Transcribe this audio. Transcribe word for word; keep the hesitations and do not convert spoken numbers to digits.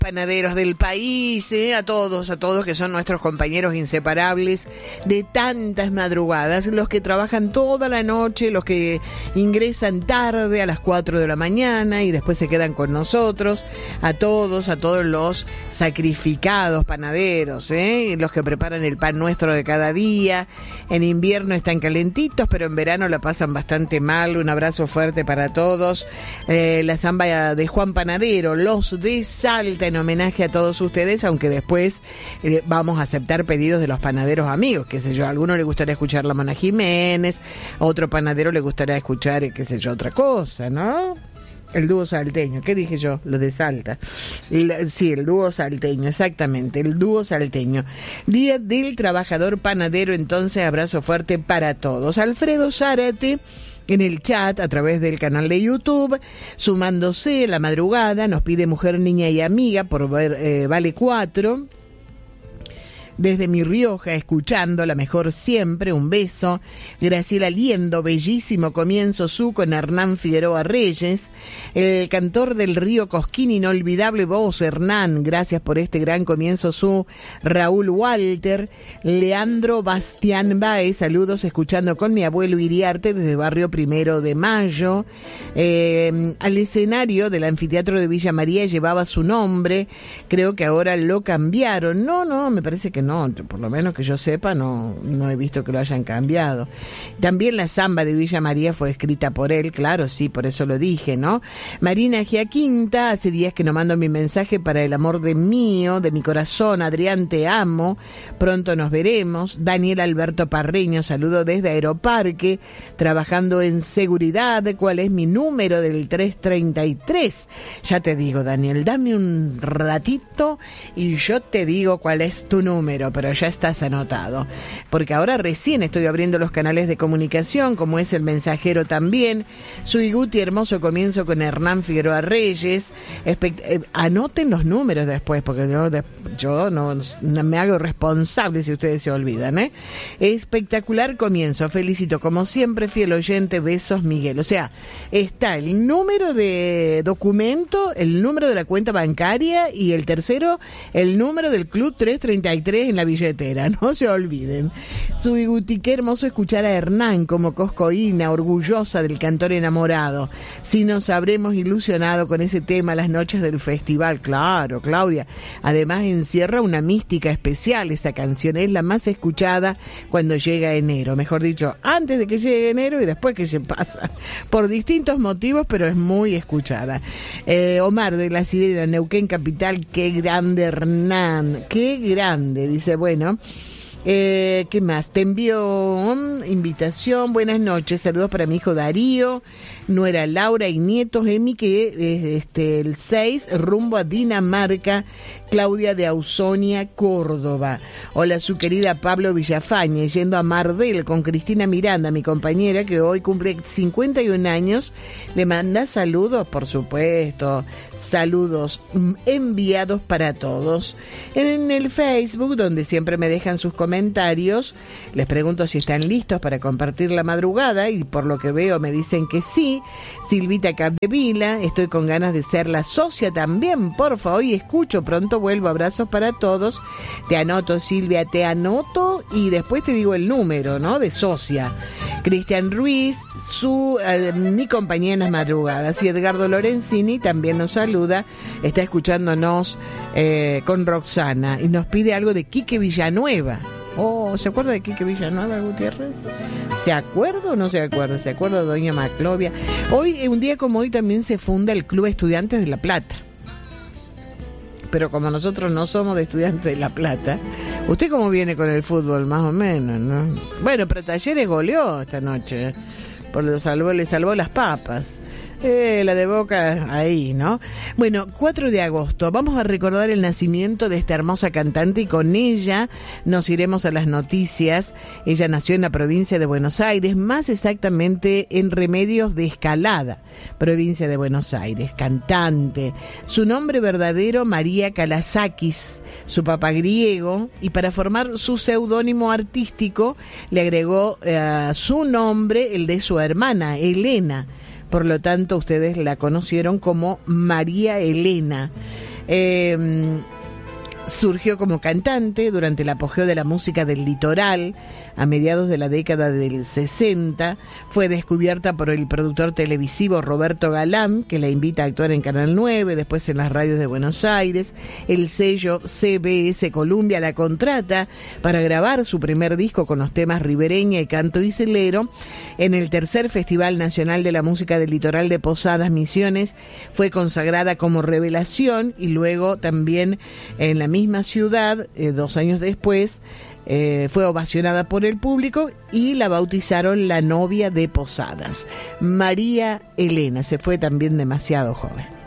panaderos del país, eh, a todos, a todos que son nuestros compañeros inseparables de tantas madrugadas, los que trabajan toda la noche, los que ingresan tarde a las cuatro de la mañana y después se quedan con nosotros, a todos, a todos los sacrificados panaderos, eh, los que preparan el pan nuestro de cada día. En invierno están calentitos, pero en verano la pasan bastante mal. Un abrazo fuerte para todos. Eh, la samba de Juan Panadero, los de Salta, en homenaje a todos ustedes, aunque después eh, vamos a aceptar pedidos de los panaderos amigos, qué sé yo, a alguno le gustaría escuchar La Mona Jiménez, a otro panadero le gustaría escuchar, qué sé yo, otra cosa, ¿no? El dúo salteño, ¿qué dije yo? Lo de Salta. El, sí, el dúo salteño, exactamente, el dúo salteño. Día del Trabajador Panadero, entonces, abrazo fuerte para todos. Alfredo Zárate, en el chat, a través del canal de YouTube, sumándose la madrugada, nos pide Mujer, Niña y Amiga por ver eh, Vale cuatro. Desde Mi Rioja, escuchando la mejor siempre, un beso. Graciela Liendo, bellísimo comienzo su con Hernán Figueroa Reyes. El cantor del río Cosquín, inolvidable voz, Hernán, gracias por este gran comienzo su. Raúl Walter, Leandro Bastián Baez, saludos, escuchando con mi abuelo Iriarte desde Barrio Primero de Mayo. Eh, al escenario del anfiteatro de Villa María llevaba su nombre, creo que ahora lo cambiaron. No, no, me parece que no. No, por lo menos que yo sepa, no, no he visto que lo hayan cambiado. También la samba de Villa María fue escrita por él, claro, sí, por eso lo dije, ¿no? Marina Giaquinta, hace días que no mando mi mensaje para el amor de mío, de mi corazón, Adrián, te amo, pronto nos veremos. Daniel Alberto Parreño, saludo desde Aeroparque, trabajando en seguridad. ¿Cuál es mi número del tres treinta y tres? Ya te digo, Daniel, dame un ratito y yo te digo cuál es tu número. Pero ya estás anotado, porque ahora recién estoy abriendo los canales de comunicación, como es el mensajero también. Soy Guti, hermoso comienzo con Hernán Figueroa Reyes. Espect- eh, anoten los números después, porque yo, de- yo no, no me hago responsable si ustedes se olvidan, ¿eh? Espectacular comienzo, felicito como siempre, fiel oyente, besos Miguel. O sea, está el número de documento, el número de la cuenta bancaria y el tercero, el número del club tres treinta y tres en la billetera, no se olviden. Soy Guti, qué hermoso escuchar a Hernán como coscoína, orgullosa del cantor enamorado. Si nos habremos ilusionado con ese tema las noches del festival, claro, Claudia. Además encierra una mística especial esa canción, es la más escuchada cuando llega enero, mejor dicho, antes de que llegue enero y después que se pasa, por distintos motivos, pero es muy escuchada. Eh, Omar de La Sirena, Neuquén Capital, qué grande Hernán, qué grande. Dice, bueno, eh, ¿qué más? Te envío um, invitación, buenas noches, saludos para mi hijo Darío, nuera Laura y nietos, Emi, que eh, este, el seis, rumbo a Dinamarca, Claudia de Ausonia, Córdoba. Hola, su querida Pablo Villafañe, yendo a Mar del con Cristina Miranda, mi compañera, que hoy cumple cincuenta y un años, le manda saludos, por supuesto, saludos enviados para todos. En el Facebook, donde siempre me dejan sus comentarios, les pregunto si están listos para compartir la madrugada, y por lo que veo me dicen que sí. Silvita Capdevila, estoy con ganas de ser la socia también, porfa, hoy escucho, pronto vuelvo, abrazos para todos. Te anoto, Silvia, te anoto y después te digo el número, ¿no? De socia. Cristian Ruiz, su eh, mi compañía en las madrugadas, y Edgardo Lorenzini también nos saluda, está escuchándonos eh, con Roxana y nos pide algo de Quique Villanueva. Oh, ¿se acuerda de Quique Villanueva, Gutiérrez? ¿Se acuerda o no se acuerda? ¿Se acuerda de Doña Maclovia? Hoy, un día como hoy, también se funda el Club Estudiantes de La Plata. Pero como nosotros no somos de Estudiantes de La Plata, ¿usted cómo viene con el fútbol? Más o menos, ¿no? Bueno, pero Talleres goleó esta noche, por lo salvó, le salvó las papas. Eh, la de Boca ahí, ¿no? Bueno, cuatro de agosto, vamos a recordar el nacimiento de esta hermosa cantante y con ella nos iremos a las noticias. Ella nació en la provincia de Buenos Aires, más exactamente en Remedios de Escalada, provincia de Buenos Aires, cantante. Su nombre verdadero, María Kalasakis, su papá griego, y para formar su seudónimo artístico le agregó eh, su nombre, el de su hermana, Elena. Por lo tanto, ustedes la conocieron como María Elena. Eh, Surgió como cantante durante el apogeo de la música del litoral a mediados de la década del sesenta. Fue descubierta por el productor televisivo Roberto Galán, que la invita a actuar en Canal nueve, después en las radios de Buenos Aires. El sello C B S Columbia la contrata para grabar su primer disco con los temas Ribereña y Canto Islero. En el tercer Festival Nacional de la Música del Litoral de Posadas Misiones fue consagrada como revelación, y luego también en la misma ciudad, eh, dos años después, eh, fue ovacionada por el público y la bautizaron la novia de Posadas. María Elena se fue también demasiado joven.